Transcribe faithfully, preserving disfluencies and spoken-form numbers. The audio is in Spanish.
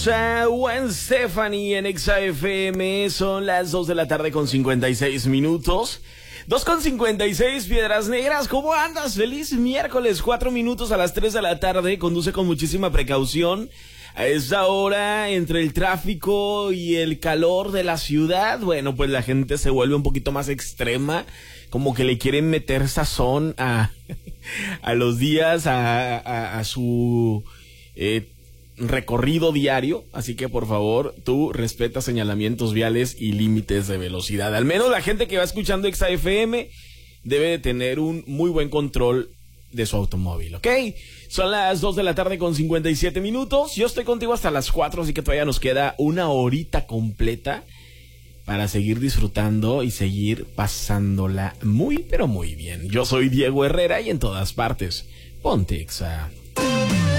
Tenemos a Gwen Stefani en Exa F M. Son las dos de la tarde con cincuenta y seis minutos. dos con cincuenta y seis, Piedras Negras. ¿Cómo andas? Feliz miércoles. Cuatro minutos a las tres de la tarde. Conduce con muchísima precaución. A esta hora, entre el tráfico y el calor de la ciudad, bueno, pues la gente se vuelve un poquito más extrema. Como que le quieren meter sazón a, a los días, a, a, a su eh, recorrido diario. Así que, por favor, tú respeta señalamientos viales y límites de velocidad. Al menos la gente que va escuchando Exa F M debe de tener un muy buen control de su automóvil, ¿ok? Son las dos de la tarde con cincuenta y siete minutos. Yo estoy contigo hasta las cuatro, así que todavía nos queda una horita completa para seguir disfrutando y seguir pasándola muy, pero muy bien. Yo soy Diego Herrera y en todas partes, ponte Exa.